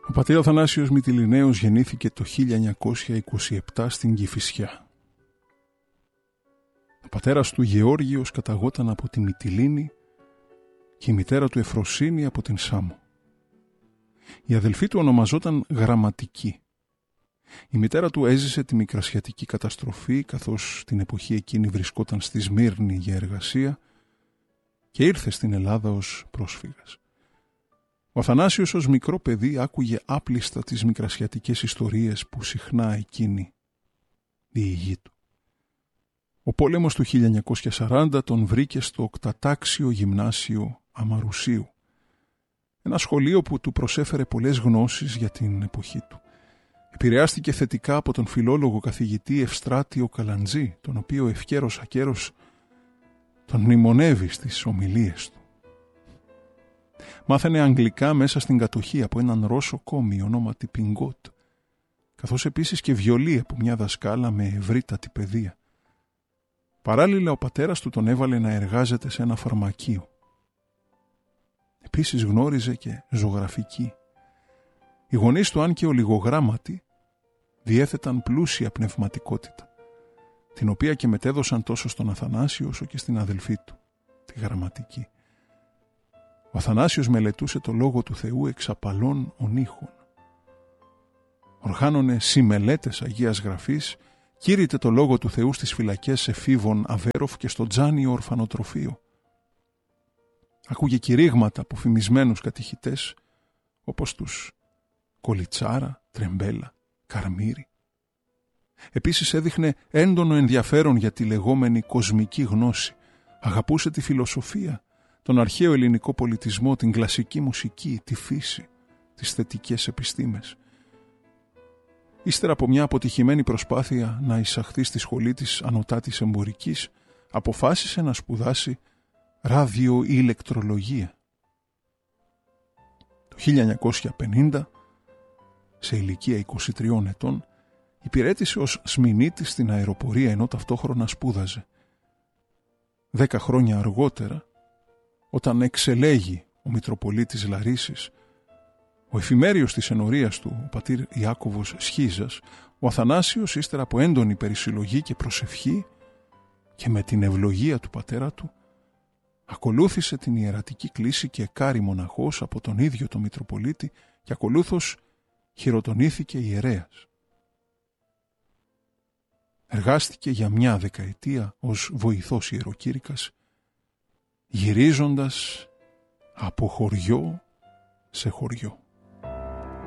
Ο πατήρ Αθανάσιος Μυτιληναίος γεννήθηκε το 1927 στην Κηφισιά. Ο πατέρας του Γεώργιος καταγόταν από τη Μυτιλήνη και η μητέρα του Εφροσύνη από την Σάμο. Η αδελφή του ονομαζόταν Γραμματική. Η μητέρα του έζησε τη μικρασιατική καταστροφή, καθώς την εποχή εκείνη βρισκόταν στη Σμύρνη για εργασία και ήρθε στην Ελλάδα ως πρόσφυγας. Ο Αθανάσιος ως μικρό παιδί άκουγε άπλιστα τις μικρασιατικές ιστορίες που συχνά εκείνη διηγεί του. Ο πόλεμος του 1940 τον βρήκε στο οκτατάξιο γυμνάσιο Αμαρουσίου, ένα σχολείο που του προσέφερε πολλές γνώσεις για την εποχή του. Επηρεάστηκε θετικά από τον φιλόλογο καθηγητή Ευστράτιο Καλαντζή, τον οποίο ευκαίρος ακέρος τον μνημονεύει στις ομιλίες του. Μάθανε αγγλικά μέσα στην κατοχή από έναν Ρώσο κόμι ονόματι Πιγκότ, καθώς επίσης και βιολί από μια δασκάλα με ευρύτατη παιδεία. Παράλληλα ο πατέρας του τον έβαλε να εργάζεται σε ένα φαρμακείο. Επίσης γνώριζε και ζωγραφική. Οι γονείς του, αν και ολιγογράμματοι, διέθεταν πλούσια πνευματικότητα, την οποία και μετέδωσαν τόσο στον Αθανάσιο όσο και στην αδελφή του, τη Γραμματική. Ο Αθανάσιος μελετούσε το Λόγο του Θεού εξ απαλών ονείχων. Οργάνωνε συμμελέτες Αγίας Γραφής, κήρυτε το Λόγο του Θεού στις φυλακές εφήβων Αβέροφ και στο Τζάνιο ορφανοτροφείο. Άκουγε κηρύγματα από φημισμένους κατηχητές, όπως τους Κολιτσάρα, Τρεμπέλα, Καρμύρη. Επίσης έδειχνε έντονο ενδιαφέρον για τη λεγόμενη κοσμική γνώση. Αγαπούσε τη φιλοσοφία, τον αρχαίο ελληνικό πολιτισμό, την κλασική μουσική, τη φύση, τις θετικές επιστήμες. Ύστερα από μια αποτυχημένη προσπάθεια να εισαχθεί στη σχολή της Ανωτάτης Εμπορικής, αποφάσισε να σπουδάσει ραδιοηλεκτρολογία. Το 1950, σε ηλικία 23 ετών, υπηρέτησε ως σμηνίτης στην αεροπορία ενώ ταυτόχρονα σπούδαζε. 10 χρόνια αργότερα, όταν εξελέγει ο Μητροπολίτης Λαρίσης, ο εφημέριος της ενορίας του, ο πατήρ Ιάκωβος Σχίζας, ο Αθανάσιος, ύστερα από έντονη περισυλλογή και προσευχή και με την ευλογία του πατέρα του, ακολούθησε την ιερατική κλίση και εκάρη μοναχός από τον ίδιο τον Μητροπολίτη και ακολούθως χειροτονήθηκε ιερέας. Εργάστηκε για μια δεκαετία ως βοηθός ιεροκήρυκας, γυρίζοντας από χωριό σε χωριό.